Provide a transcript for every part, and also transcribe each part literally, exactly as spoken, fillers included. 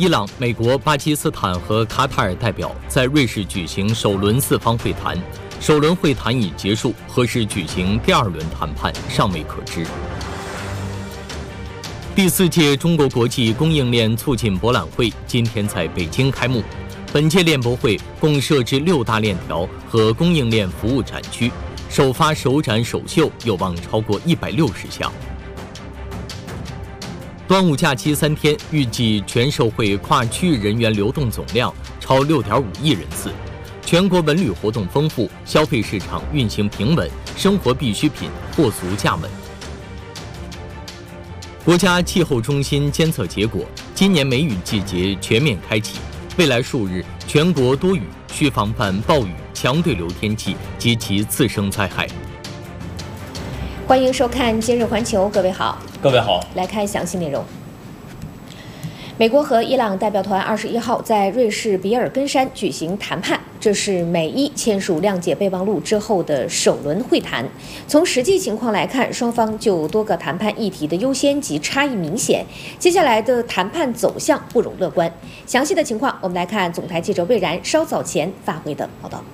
伊朗、美国、巴基斯坦和卡塔尔代表在瑞士举行首轮四方会谈，首轮会谈已结束，何时举行第二轮谈判尚未可知。第四届中国国际供应链促进博览会今天在北京开幕。本届链博会共设置六大链条和供应链服务展区，首发首展首秀有望超过一百六十项。端午假期三天，预计全社会跨区域人员流动总量超 六点五亿人次。全国文旅活动丰富，消费市场运行平稳，生活必需品货足价稳。国家气候中心监测结果，今年梅雨季节全面开启，未来数日全国多雨，需防范暴雨、强对流天气及其次生灾害。 欢迎收看今日环球，各位好。 各位好， 来看详细内容。美国和伊朗代表团二十一号在瑞士比尔根山举行谈判，这是美伊签署谅解备忘录之后的首轮会谈。从实际情况来看，双方就多个谈判议题的优先级差异明显，接下来的谈判走向不容乐观。详细的情况，我们来看总台记者魏然稍早前发回的报道。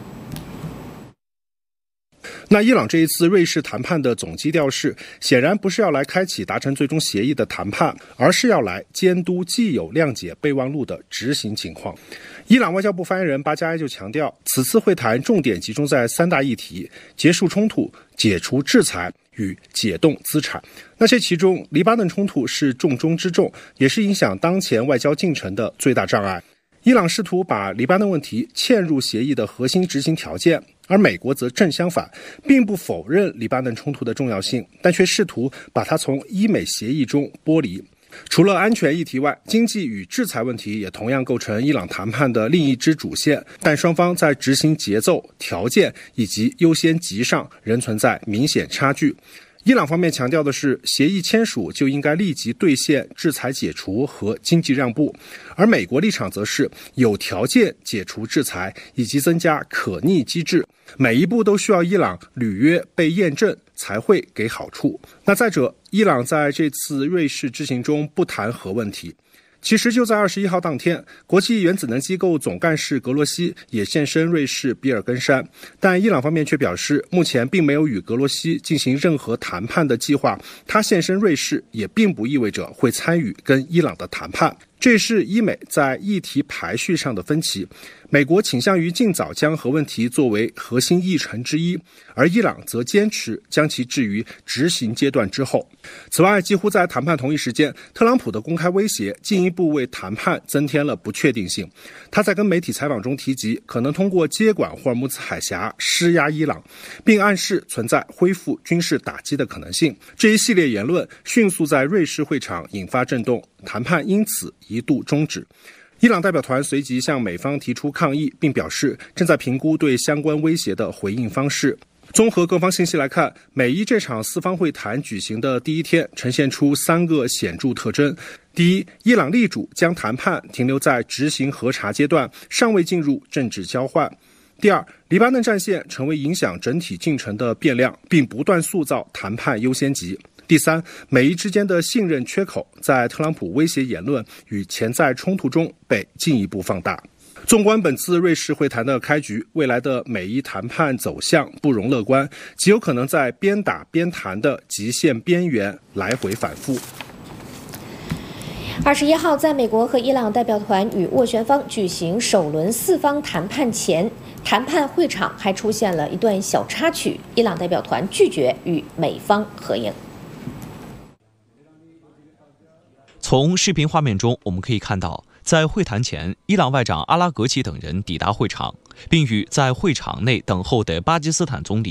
那伊朗这一次瑞士谈判的总基调是，显然不是要来开启达成最终协议的谈判，而是要来监督既有谅解备忘录的执行情况。伊朗外交部发言人巴加埃就强调，此次会谈重点集中在三大议题：结束冲突、解除制裁与解冻资产。那这其中，黎巴嫩冲突是重中之重，也是影响当前外交进程的最大障碍。伊朗试图把黎巴嫩问题嵌入协议的核心执行条件，而美国则正相反，并不否认黎巴嫩冲突的重要性，但却试图把它从伊美协议中剥离。除了安全议题外，经济与制裁问题也同样构成伊朗谈判的另一支主线，但双方在执行节奏、条件以及优先级上仍存在明显差距。伊朗方面强调的是，协议签署就应该立即兑现制裁解除和经济让步，而美国立场则是有条件解除制裁以及增加可逆机制，每一步都需要伊朗履约被验证才会给好处。那再者，伊朗在这次瑞士之行中不谈核问题。其实就在二十一号当天，国际原子能机构总干事格罗西也现身瑞士比尔根山，但伊朗方面却表示，目前并没有与格罗西进行任何谈判的计划。他现身瑞士也并不意味着会参与跟伊朗的谈判。这是伊美在议题排序上的分歧，美国倾向于尽早将核问题作为核心议程之一，而伊朗则坚持将其置于执行阶段之后。此外，几乎在谈判同一时间，特朗普的公开威胁进一步为谈判增添了不确定性。他在跟媒体采访中提及，可能通过接管霍尔木兹海峡施压伊朗，并暗示存在恢复军事打击的可能性。这一系列言论迅速在瑞士会场引发震动，谈判因此一度终止。伊朗代表团随即向美方提出抗议，并表示正在评估对相关威胁的回应方式。综合各方信息来看，美伊这场四方会谈举行的第一天呈现出三个显著特征。第一，伊朗力主将谈判停留在执行核查阶段，尚未进入政治交换。第二，黎巴嫩战线成为影响整体进程的变量，并不断塑造谈判优先级。第三，美伊之间的信任缺口在特朗普威胁言论与潜在冲突中被进一步放大。纵观本次瑞士会谈的开局，未来的美伊谈判走向不容乐观，极有可能在边打边谈的极限边缘来回反复。 二十一号，在美国和伊朗代表团与斡旋方举行首轮四方谈判前，谈判会场还出现了一段小插曲，伊朗代表团拒绝与美方合影。 从视频画面中，我们可以看到，在会谈前，伊朗外长阿拉格齐等人抵达会场，并与在会场内等候的巴基斯坦总理